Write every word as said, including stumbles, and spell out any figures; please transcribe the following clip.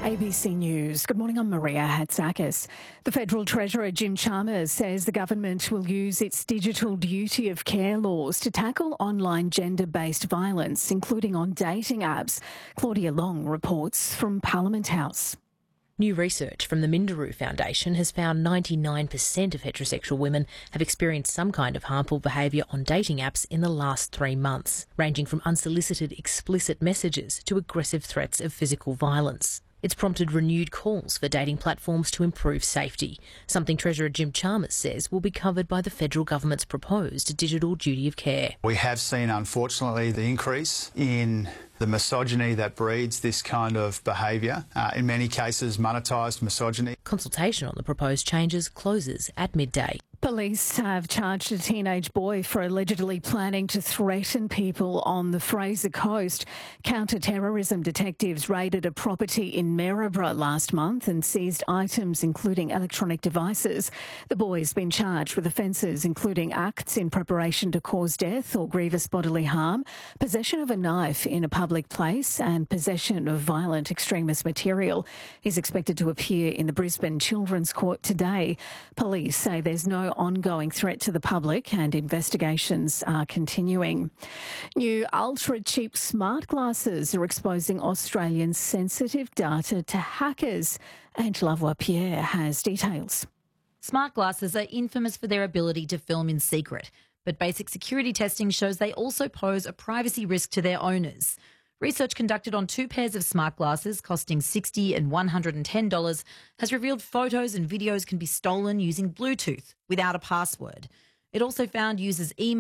A B C News. Good morning, I'm Maria Hatzakis. The Federal Treasurer Jim Chalmers says the government will use its digital duty of care laws to tackle online gender-based violence, including on dating apps. Claudia Long reports from Parliament House. New research from the Minderoo Foundation has found ninety-nine percent of heterosexual women have experienced some kind of harmful behaviour on dating apps in the last three months, ranging from unsolicited explicit messages to aggressive threats of physical violence. It's prompted renewed calls for dating platforms to improve safety, something Treasurer Jim Chalmers says will be covered by the federal government's proposed digital duty of care. We have seen, unfortunately, the increase in the misogyny that breeds this kind of behaviour, uh, in many cases monetised misogyny. Consultation on the proposed changes closes at midday. Police have charged a teenage boy for allegedly planning to threaten people on the Fraser Coast. Counter-terrorism detectives raided a property in Maryborough last month and seized items including electronic devices. The boy's been charged with offences including acts in preparation to cause death or grievous bodily harm, possession of a knife in a public place and possession of violent extremist material. He's expected to appear in the Brisbane Children's Court today. Police say there's no ongoing threat to the public and investigations are continuing. New ultra-cheap smart glasses are exposing Australian sensitive data to hackers. Angela Lavoie-Pierre has details. Smart glasses are infamous for their ability to film in secret, but basic security testing shows they also pose a privacy risk to their owners. Research conducted on two pairs of smart glasses costing sixty dollars and one hundred ten dollars has revealed photos and videos can be stolen using Bluetooth without a password. It also found users' email